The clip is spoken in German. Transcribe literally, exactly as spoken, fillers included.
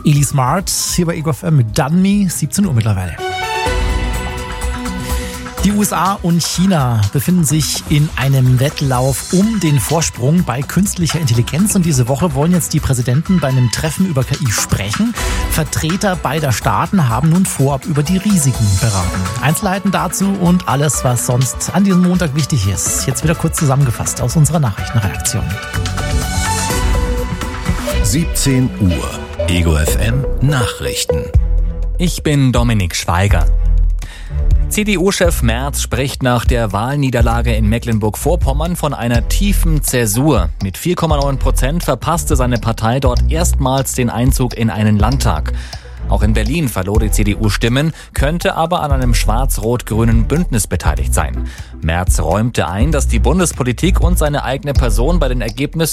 Eli Smart hier bei Ego F M mit Done Me, siebzehn Uhr mittlerweile. Die U S A und China befinden sich in einem Wettlauf um den Vorsprung bei künstlicher Intelligenz und diese Woche wollen jetzt die Präsidenten bei einem Treffen über K I sprechen. Vertreter beider Staaten haben nun vorab über die Risiken beraten. Einzelheiten dazu und alles, was sonst an diesem Montag wichtig ist. Jetzt wieder kurz zusammengefasst aus unserer Nachrichtenredaktion. siebzehn Uhr. Ego F M Nachrichten. Ich bin Dominik Schweiger. C D U-Chef Merz spricht nach der Wahlniederlage in Mecklenburg-Vorpommern von einer tiefen Zäsur. Mit vier Komma neun Prozent verpasste seine Partei dort erstmals den Einzug in einen Landtag. Auch in Berlin verlor die C D U Stimmen, könnte aber an einem schwarz-rot-grünen Bündnis beteiligt sein. Merz räumte ein, dass die Bundespolitik und seine eigene Person bei den Ergebnissen